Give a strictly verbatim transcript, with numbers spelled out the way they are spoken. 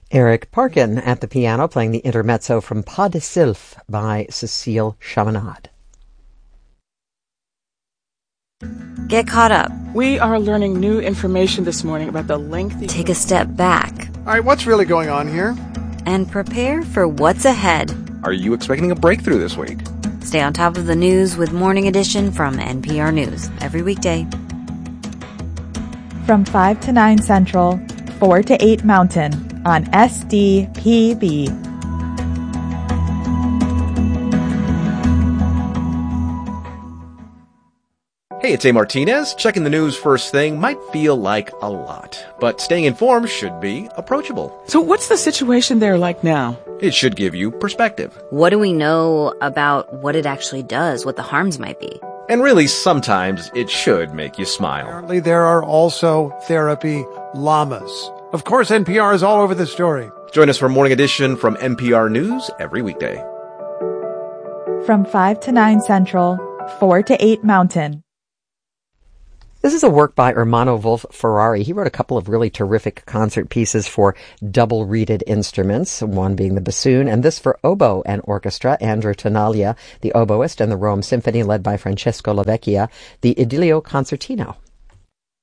Eric Parkin at the piano playing the intermezzo from Pas de Sylph by Cécile Chaminade. Get caught up. We are learning new information this morning about the lengthy... Take a step back. All right, what's really going on here? And prepare for what's ahead. Are you expecting a breakthrough this week? Stay on top of the news with Morning Edition from N P R News every weekday. From five to nine Central, four to eight Mountain on S D P B. Hey, it's A. Martinez. Checking the news first thing might feel like a lot, but staying informed should be approachable. So what's the situation there like now? It should give you perspective. What do we know about what it actually does, what the harms might be? And really, sometimes it should make you smile. Apparently, there are also therapy llamas. Of course, N P R is all over the story. Join us for Morning Edition from N P R News every weekday. From five to nine Central, four to eight Mountain. This is a work by Ermanno Wolf Ferrari. He wrote a couple of really terrific concert pieces for double-reeded instruments, one being the bassoon, and this for oboe and orchestra. Andrew Tonaglia, the oboist, and the Rome Symphony, led by Francesco Lavecchia, the Idilio Concertino.